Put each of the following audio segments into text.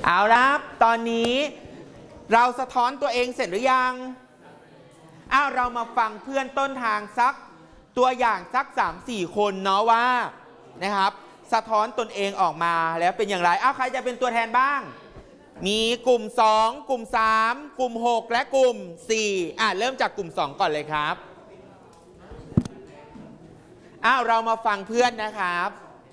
เอาละครับตอนนี้เราสะท้อนตัวเองเสร็จหรือยังเรามาฟังเพื่อนต้นทางสักตัวอย่างสัก 3-4 คนเนาะว่านะครับสะท้อนตนเองออกมาแล้วเป็นอย่างไรใครจะเป็นตัวแทนบ้างมีกลุ่ม2กลุ่ม3กลุ่ม6และกลุ่ม4เริ่มจากกลุ่ม2ก่อนเลยครับเรามาฟังเพื่อนนะครับ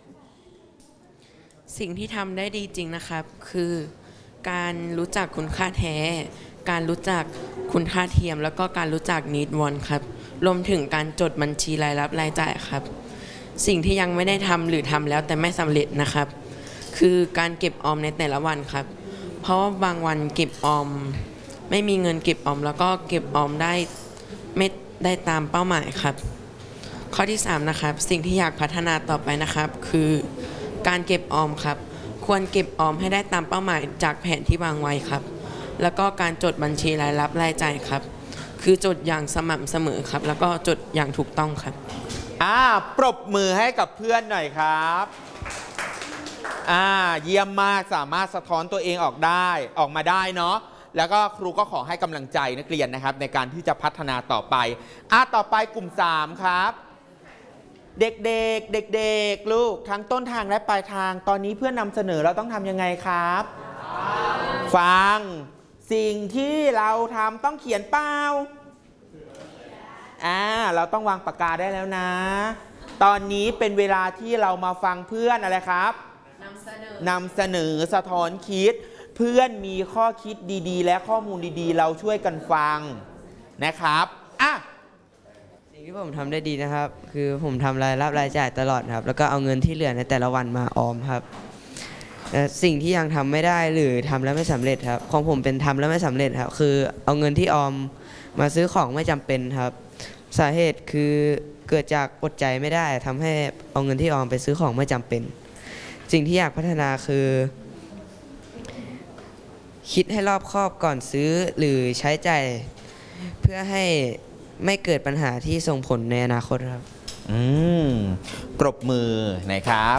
สิ่งที่ทำได้ดีจริงนะครับคือการรู้จักคุณค่าแท้การรู้จักคุณค่าเทียมแล้วก็การรู้จัก need want ครับรวมถึงการจดบัญชีรายรับรายจ่ายครับสิ่งที่ยังไม่ได้ทำหรือทำแล้วแต่ไม่สำเร็จนะครับคือการเก็บออมในแต่ละวันครับเพราะบางวันเก็บออมไม่มีเงินเก็บออมแล้วก็เก็บออมได้ไม่ได้ตามเป้าหมายครับข้อที่3นะครับสิ่งที่อยากพัฒนาต่อไปนะครับคือการเก็บออมครับควรเก็บออมให้ได้ตามเป้าหมายจากแผนที่วางไว้ครับแล้วก็การจดบัญชีรายรับรายจ่ายครับคือจดอย่างสม่ำเสมอครับแล้วก็จดอย่างถูกต้องครับปรบมือให้กับเพื่อนหน่อยครับเยี่ยมมากสามารถสะท้อนตัวเองออกมาได้เนาะแล้วก็ครูก็ขอให้กำลังใจนักเรียนนะครับในการที่จะพัฒนาต่อไปต่อไปกลุ่ม3ครับเด็กลูกทั้งต้นทางและปลายทางตอนนี้เพื่อนนำเสนอเราต้องทำยังไงครับฟังสิ่งที่เราทำต้องเขียนเปล่าเราต้องวางปากกาได้แล้วนะตอนนี้เป็นเวลาที่เรามาฟังเพื่อนอะไรครับนำเสนอสะท้อนคิดเพื่อนมีข้อคิดดีๆและข้อมูลดีๆเราช่วยกันฟังนะครับสิ่งที่ผมทำได้ดีนะครับคือผมทำรายรับรายจ่ายตลอดครับแล้วก็เอาเงินที่เหลือในแต่ละวันมาออมครับสิ่งที่ยังทำไม่ได้หรือทำแล้วไม่สำเร็จครับของผมเป็นทำแล้วไม่สำเร็จครับคือเอาเงินที่ออมมาซื้อของไม่จำเป็นครับสาเหตุคือเกิดจากอดใจไม่ได้ทำให้เอาเงินที่ออมไปซื้อของไม่จำเป็นสิ่งที่อยากพัฒนาคือคิดให้รอบคอบก่อนซื้อหรือใช้จ่ายเพื่อให้ไม่เกิดปัญหาที่ส่งผลในอนาคตครับปรบมือนะครับ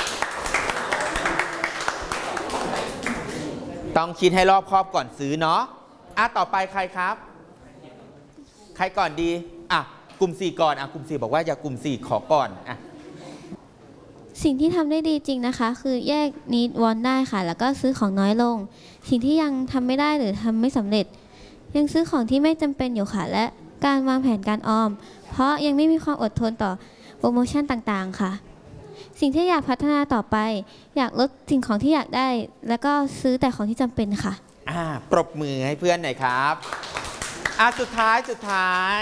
ต้องคิดให้รอบคอบก่อนซื้อเนาะต่อไปใครครับใครก่อนดีกลุ่ม4ก่อนกลุ่ม4บอกว่าอย่ากลุ่ม4ขอก่อนสิ่งที่ทำได้ดีจริงนะคะคือแยก need want ได้ค่ะแล้วก็ซื้อของน้อยลงสิ่งที่ยังทำไม่ได้หรือทำไม่สำเร็จยังซื้อของที่ไม่จำเป็นอยู่ค่ะและการวางแผนการออมเพราะยังไม่มีความอดทนต่อโปรโมชั่นต่างๆค่ะสิ่งที่อยากพัฒนาต่อไปอยากลดสิ่งของที่อยากได้แล้วก็ซื้อแต่ของที่จำเป็นค่ะปรบมือให้เพื่อนหน่อยครับสุดท้าย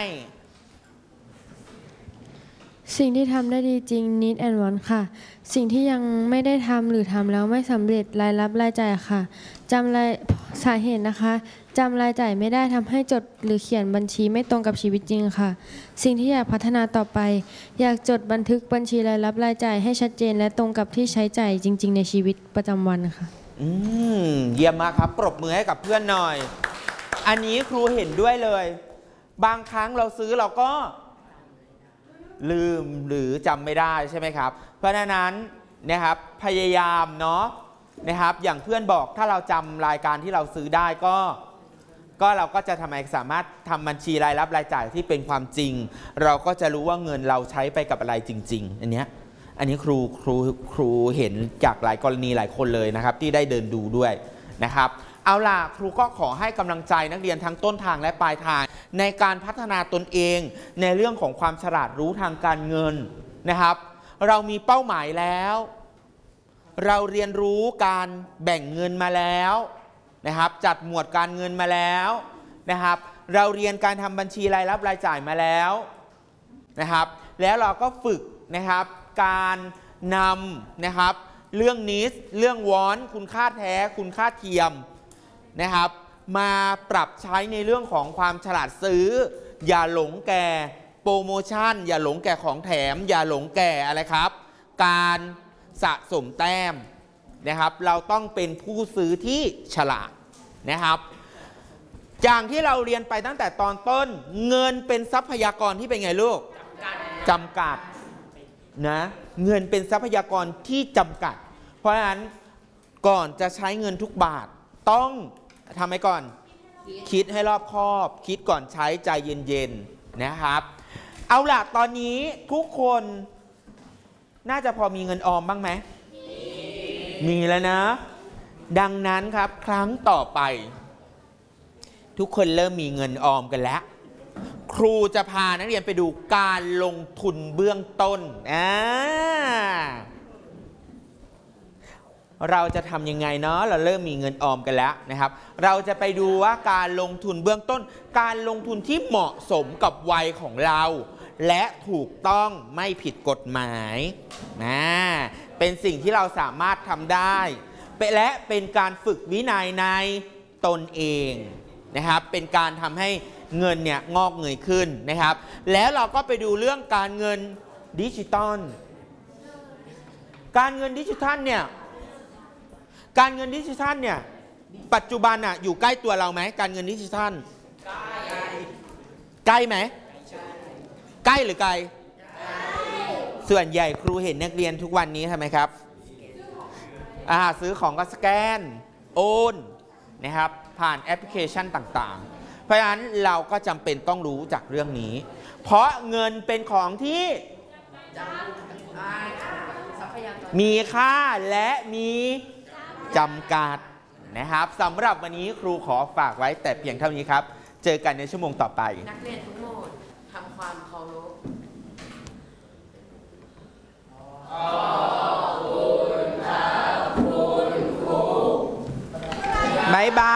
สิ่งที่ทำได้ดีจริง need and want ค่ะสิ่งที่ยังไม่ได้ทำหรือทำแล้วไม่สำเร็จรายรับรายจ่ายค่ะสาเหตุนะคะจำรายจ่ายไม่ได้ทำให้จดหรือเขียนบัญชีไม่ตรงกับชีวิตจริงค่ะสิ่งที่อยากพัฒนาต่อไปอยากจดบันทึกบัญชีรายรับรายจ่ายให้ชัดเจนและตรงกับที่ใช้จ่ายจริงๆในชีวิตประจำวันค่ะเยี่ยมมากครับปรบมือให้กับเพื่อนหน่อยอันนี้ครูเห็นด้วยเลยบางครั้งเราซื้อเราก็ลืมหรือจำไม่ได้ใช่ไหมครับเพราะฉะนั้นนะครับพยายามเนาะนะครับอย่างเพื่อนบอกถ้าเราจำรายการที่เราซื้อได้ก็เราก็จะสามารถทำบัญชีรายรับรายจ่ายที่เป็นความจริงเราก็จะรู้ว่าเงินเราใช้ไปกับอะไรจริงๆอันนี้ครูเห็นจากหลายกรณีหลายคนเลยนะครับที่ได้เดินดูด้วยนะครับเอาล่ะครูก็ขอให้กำลังใจนักเรียนทั้งต้นทางและปลายทางในการพัฒนาตนเองในเรื่องของความฉลาดรู้ทางการเงินนะครับเรามีเป้าหมายแล้วเราเรียนรู้การแบ่งเงินมาแล้วนะครับจัดหมวดการเงินมาแล้วนะครับเราเรียนการทำบัญชีรายรับรายจ่ายมาแล้วนะครับแล้วเราก็ฝึกนะครับการนำนะครับเรื่อง needs เรื่อง want คุณค่าแท้คุณค่าเทียมนะครับมาปรับใช้ในเรื่องของความฉลาดซื้ออย่าหลงแก่โปรโมชั่นอย่าหลงแก่ของแถมอย่าหลงแก่อะไรครับการสะสมแต้มนะครับเราต้องเป็นผู้ซื้อที่ฉลาดนะครับอย่างที่เราเรียนไปตั้งแต่ตอนต้นเงินเป็นทรัพยากรที่เป็นไงลูกจำกัดนะเงินเป็นทรัพยากรที่จำกัดเพราะฉะนั้นก่อนจะใช้เงินทุกบาทต้องทำไว้ก่อนคิดให้รอบคอบคิดก่อนใช้ใจเย็นๆนะครับเอาล่ะตอนนี้ทุกคนน่าจะพอมีเงินออมบ้างไหมมีแล้วนะดังนั้นครับครั้งต่อไปทุกคนเริ่มมีเงินออมกันแล้วครูจะพานักเรียนไปดูการลงทุนเบื้องต้นเราจะทำยังไงเนาะเราเริ่มมีเงินออมกันแล้วนะครับเราจะไปดูว่าการลงทุนเบื้องต้นการลงทุนที่เหมาะสมกับวัยของเราและถูกต้องไม่ผิดกฎหมายเป็นสิ่งที่เราสามารถทำได้และเป็นการฝึกวินัยในตนเองนะครับเป็นการทำให้เงินเนี่ยงอกเงยขึ้นนะครับแล้วเราก็ไปดูเรื่องการเงินดิจิตอลการเงินดิจิทัลเนี่ยปัจจุบันอ่ะอยู่ใกล้ตัวเราไหมการเงินดิจิทัลใกล้ไหมใกล้หรือไกลส่วนใหญ่ครูเห็นนักเรียนทุกวันนี้ทำไมครับซื้อของก็สแกนโอนนะครับผ่านแอปพลิเคชันต่างๆเพราะฉะนั้นเราก็จำเป็นต้องรู้จากเรื่องนี้เพราะเงินเป็นของที่มีค่าและมีจำกัดนะครับสำหรับวันนี้ครูขอฝากไว้แต่เพียงเท่านี้ครับเจอกันในชั่วโมงต่อไปนักเรียนทั้งหมดทำความเคารพบ๊ายบา